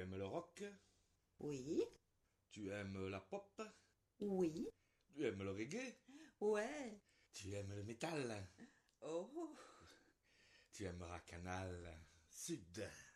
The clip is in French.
aimes le rock? Oui, Tu aimes la pop? oui, Tu aimes le reggae? ouais. Tu aimes le métal? Oh, Tu aimeras Canal Sud?